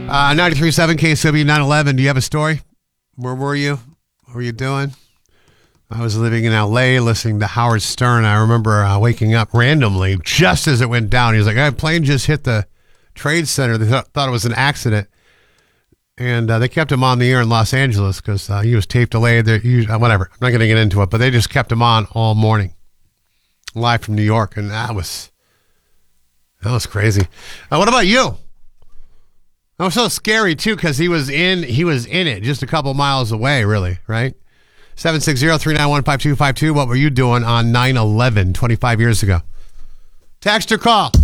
93.7 KSW 911. Do you have a story? Where were you? What were you doing? I was living in L.A. listening to Howard Stern. I remember waking up randomly just as it went down. He was like, a plane just hit the Trade Center. They thought it was an accident. And they kept him on the air in Los Angeles because he was tape delayed. Whatever. I'm not going to get into it, but they just kept him on all morning. Live from New York. And that was crazy. What about you? That was so scary, too, because he was in it just a couple miles away, really, right? 760-391-5252. What were you doing on 9/11, 25 years ago? Text or call.